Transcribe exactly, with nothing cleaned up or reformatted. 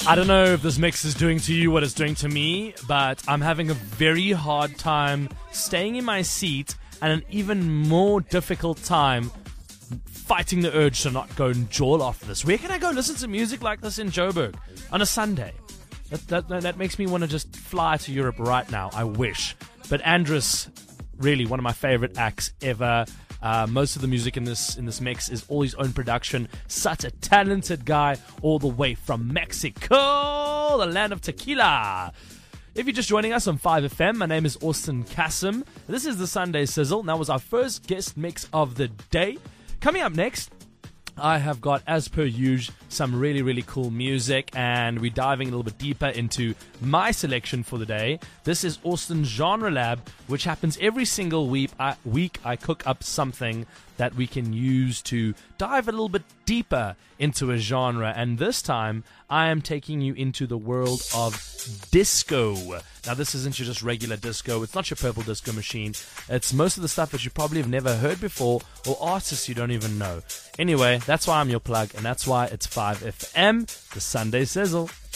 I don't know if this mix is doing to you what it's doing to me, but I'm having a very hard time staying in my seat and an even more difficult time fighting the urge to not go and jaw after this. Where can I go listen to music like this in Joburg on a Sunday? That, that, that makes me want to just fly to Europe right now. I wish. But Andrus, really one of my favorite acts ever. Uh, most of the music in this in this mix is all his own production. Such a talented guy, all the way from Mexico, the land of tequila. If you're just joining us on five F M, my name is Austin Kasim. This is the Sunday Sizzle, and that was our first guest mix of the day. Coming up next, I have got, as per usual, some really, really cool music, and we're diving a little bit deeper into my selection for the day. This is Austin's Genre Lab, which happens every single week. I, week I cook up something that we can use to dive a little bit deeper into a genre, and this time I am taking you into the world of disco. Now, this isn't your just regular disco. It's not your purple disco machine. It's most of the stuff that you probably have never heard before, or artists you don't even know. Anyway, that's why I'm your plug, and that's why it's five F M, the Sunday Sizzle.